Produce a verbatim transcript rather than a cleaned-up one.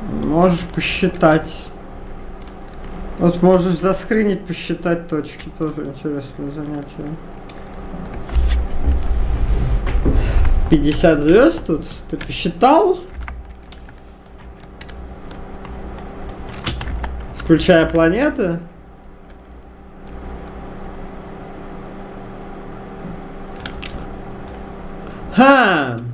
Можешь посчитать. Вот можешь заскринить, посчитать точки. Тоже интересное занятие. пятьдесят звезд тут. Ты посчитал? Включая планеты. Ха!